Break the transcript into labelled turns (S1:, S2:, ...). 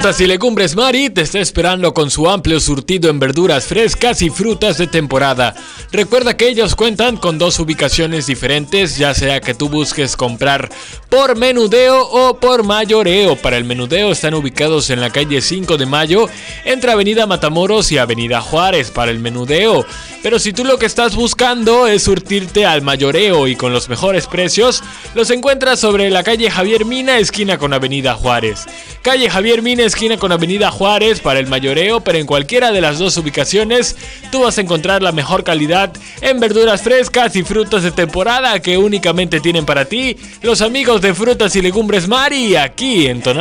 S1: Frutas y Legumbres Mari te está esperando con su amplio surtido en verduras frescas y frutas de temporada. Recuerda que ellos cuentan con 2 ubicaciones diferentes, ya sea que tú busques comprar por menudeo o por mayoreo. Para el menudeo están ubicados en la calle 5 de Mayo, entre Avenida Matamoros y Avenida Juárez para el menudeo. Pero si tú lo que estás buscando es surtirte al mayoreo y con los mejores precios, los encuentras sobre la calle Javier Mina, esquina con Avenida Juárez. Calle Javier Mina, esquina con Avenida Juárez para el mayoreo, pero en cualquiera de las 2 ubicaciones tú vas a encontrar la mejor calidad en verduras frescas y frutas de temporada que únicamente tienen para ti los amigos de Frutas y Legumbres Mari aquí en Tonalá.